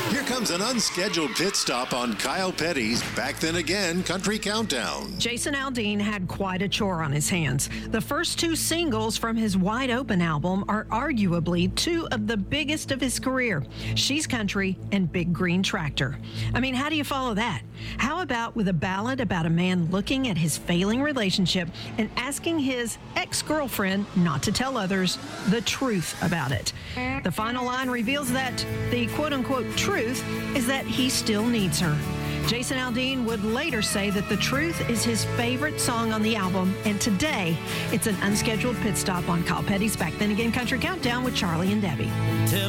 Here comes an unscheduled pit stop on Kyle Petty's Back Then Again Country Countdown. Jason Aldean had quite a chore on his hands. The first two singles from his Wide Open album are arguably two of the biggest of his career, She's Country and Big Green Tractor. I mean, how do you follow that? How about with a ballad about a man looking at his failing relationship and asking his ex-girlfriend not to tell others the truth about it? The final line reveals that the quote-unquote truth is that he still needs her. Jason Aldean would later say that The Truth is his favorite song on the album, and today it's an unscheduled pit stop on Kyle Petty's Back Then Again Country Countdown with Charlie and Debbie.